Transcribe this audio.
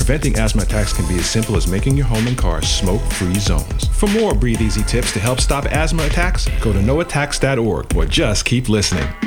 Preventing asthma attacks can be as simple as making your home and car smoke-free zones. For more Breathe Easy tips to help stop asthma attacks, go to noattacks.org or just keep listening.